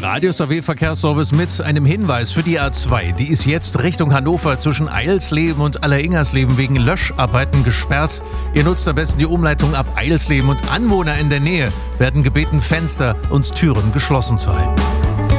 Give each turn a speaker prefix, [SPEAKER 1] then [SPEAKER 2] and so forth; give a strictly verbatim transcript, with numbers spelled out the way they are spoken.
[SPEAKER 1] Der Radius A W Verkehrsservice mit einem Hinweis für die A zwei. Die ist jetzt Richtung Hannover zwischen Eilsleben und Alleringersleben wegen Löscharbeiten gesperrt. Ihr nutzt am besten die Umleitung ab Eilsleben und Anwohner in der Nähe werden gebeten, Fenster und Türen geschlossen zu halten.